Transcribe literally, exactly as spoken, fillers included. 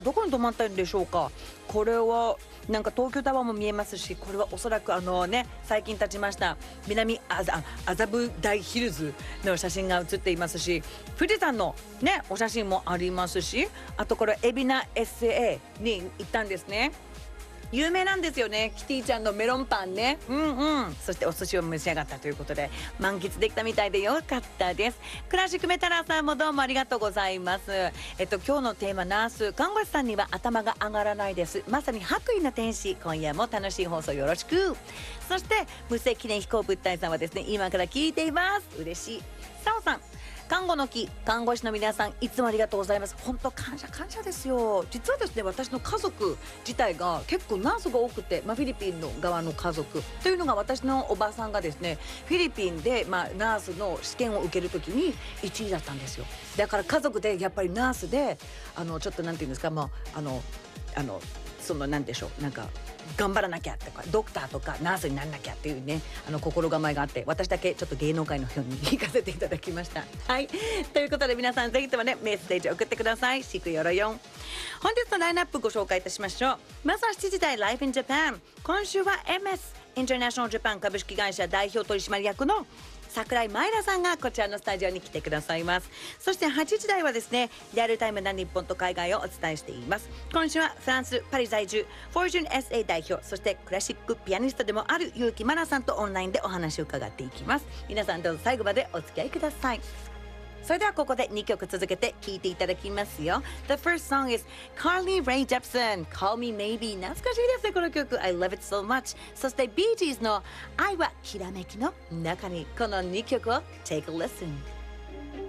どこに泊まったんでしょうか。これはなんか東京タワーも見えますし、これはおそらくあのね最近建ちました南あざ麻布台ヒルズの写真が写っていますし、富士山のねお写真もありますし、あとこれ海老名 エスエー に行ったんですね。有名なんですよね、キティちゃんのメロンパンね。うんうん。そしてお寿司を召し上がったということで満喫できたみたいでよかったです。クラシックメタラーさんもどうもありがとうございます。えっと今日のテーマ、ナース看護師さんには頭が上がらないです。まさに白衣の天使。今夜も楽しい放送よろしく。そして無声記念飛行物体さんはですね、今から聞いています。嬉しい。サオさん、看護の木、看護師の皆さんいつもありがとうございます。本当感謝感謝ですよ。実はですね、私の家族自体が結構ナースが多くて、まあ、フィリピンの側の家族というのが、私のおばさんがですねフィリピンで、まあ、ナースの試験を受けるときにいちいだったんですよ。だから家族でやっぱりナースであのちょっとなんていうんですか、まああのあのそのなんでしょう、なんか頑張らなきゃとか、ドクターとかナースにならなきゃっていうね、あの心構えがあって、私だけちょっと芸能界のように行かせていただきました。はい、ということで皆さんぜひともねメッセージを送ってください。シクヨロヨン。本日のラインナップご紹介いたしましょう。まずはしちじ台 Life in Japan。 今週は エムエス インターナショナルジャパン株式会社代表取締役の桜井舞良さんがこちらのスタジオに来てくださいます。そしてはちじ台はですね、リアルタイムな日本と海外をお伝えしています。今週はフランスパリ在住フォーチュン エスエー 代表、そしてクラシックピアニストでもある結城真奈さんとオンラインでお話を伺っていきます。皆さんどうぞ最後までお付き合いください。それではここでにきょく続けて聴いていただきますよ。 The first song is Carly Rae Jepsen Call Me Maybe。 懐かしいですねこの曲。 I love it so much。 そして Bee Gees の愛はきらめきの中にこのにきょくを Take a listen。